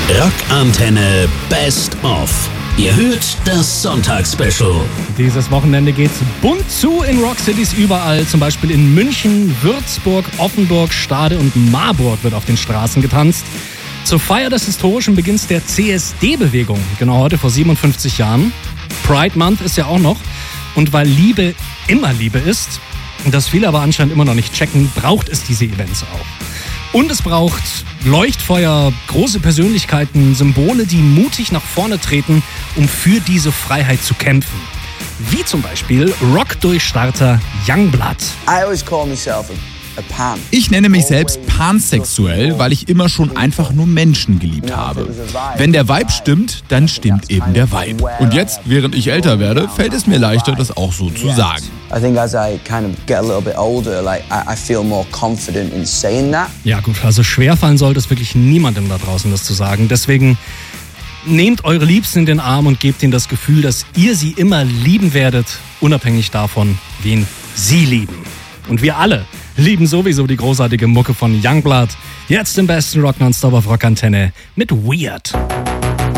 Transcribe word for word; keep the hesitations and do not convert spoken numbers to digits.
Rockantenne Best of. Ihr hört das Sonntagsspecial. Dieses Wochenende geht's bunt zu in Rockcities überall. Zum Beispiel in München, Würzburg, Offenburg, Stade und Marburg wird auf den Straßen getanzt. Zur Feier des historischen Beginns der C S D-Bewegung, genau heute vor siebenundfünfzig Jahren. Pride Month ist ja auch noch. Und weil Liebe immer Liebe ist, das viele aber anscheinend immer noch nicht checken, braucht es diese Events auch. Und es braucht Leuchtfeuer, große Persönlichkeiten, Symbole, die mutig nach vorne treten, um für diese Freiheit zu kämpfen. Wie zum Beispiel Rock-Durchstarter Youngblood. I always call myself a Pan. Ich nenne mich selbst pansexuell, weil ich immer schon einfach nur Menschen geliebt habe. Wenn der Vibe stimmt, dann stimmt eben der Vibe. Und jetzt, während ich älter werde, fällt es mir leichter, das auch so zu sagen. I think as I kind of get a little bit older, like I, I feel more confident in saying that. Ja gut, also schwerfallen sollte es wirklich niemandem da draußen, das zu sagen. Deswegen nehmt eure Liebsten in den Arm und gebt ihnen das Gefühl, dass ihr sie immer lieben werdet, unabhängig davon, wen sie lieben. Und wir alle lieben sowieso die großartige Mucke von Youngblood. Jetzt im besten Rock Nonstop auf Rockantenne mit Weird.